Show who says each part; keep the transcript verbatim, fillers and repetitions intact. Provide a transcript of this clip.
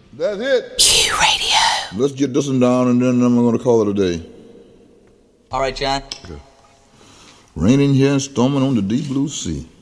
Speaker 1: That's it.
Speaker 2: Q Radio.
Speaker 1: Let's get this one down and then I'm going to call it a day.
Speaker 2: All right, John.
Speaker 1: Okay. Raining here and storming on the deep blue sea.